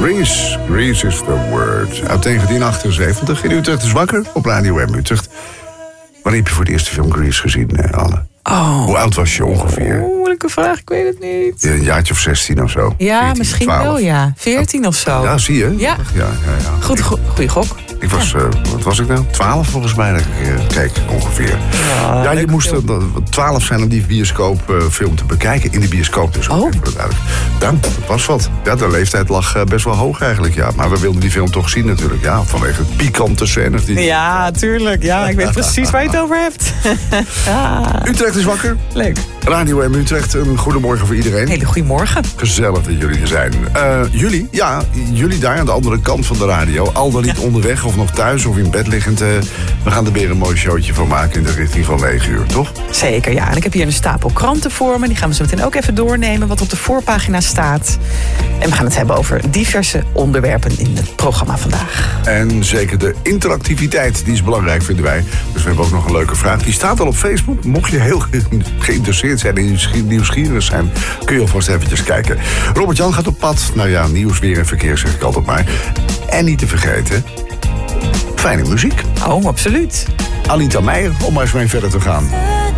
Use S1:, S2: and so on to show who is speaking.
S1: Grease is the word. Uit 1978 in Utrecht is wakker op Radio M Utrecht. Wanneer heb je voor de eerste film Grease gezien, Anne?
S2: Oh.
S1: Hoe oud was je ongeveer?
S2: Moeilijke vraag, ik weet het niet.
S1: Een jaartje of 16 of zo?
S2: Ja,
S1: 14,
S2: misschien
S1: 12.
S2: wel, ja. 14 of zo.
S1: Ja, zie je?
S2: Ja.
S1: Ja.
S2: Goeie gok.
S1: Ik was, wat was ik nou? 12 volgens mij dat ik keek ongeveer. Ja, je moest 12 zijn om die bioscoopfilm te bekijken. In de bioscoop dus.
S2: Oh.
S1: Dat was wat. Ja, de leeftijd lag best wel hoog eigenlijk, ja. Maar we wilden die film toch zien natuurlijk, ja. Vanwege het pikante scènes.
S2: Ja, tuurlijk. Ja, ik weet precies waar je het over hebt.
S1: Utrecht is wakker.
S2: Leuk.
S1: Radio M Utrecht, een goedemorgen voor iedereen.
S2: Hele goedemorgen.
S1: Gezellig dat jullie er zijn. Jullie daar aan de andere kant van de radio. Al dan niet onderweg of nog thuis of in bed liggend. We gaan er weer een mooi showtje van maken in de richting van 9 uur, toch?
S2: Zeker, ja. En ik heb hier een stapel kranten voor me. Die gaan we zo meteen ook even doornemen wat op de voorpagina staat. En we gaan het hebben over diverse onderwerpen in het programma vandaag.
S1: En zeker de interactiviteit, die is belangrijk, vinden wij. Dus we hebben ook nog een leuke vraag. Die staat al op Facebook. Mocht je heel geïnteresseerd zijn en nieuwsgierig zijn, kun je alvast eventjes kijken. Robert-Jan gaat op pad. Nou ja, nieuws, weer en verkeer zeg ik altijd maar. En niet te vergeten, fijne muziek.
S2: Oh, absoluut.
S1: Anita Meijer, om maar eens mee verder te gaan.